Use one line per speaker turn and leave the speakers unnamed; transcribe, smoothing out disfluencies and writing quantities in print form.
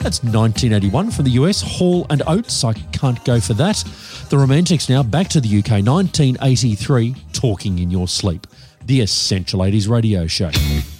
That's 1981 from the US. Hall and Oates, I Can't Go For That. The Romantics now back to the UK, 1983, Talking in Your Sleep. The Essential 80s radio show.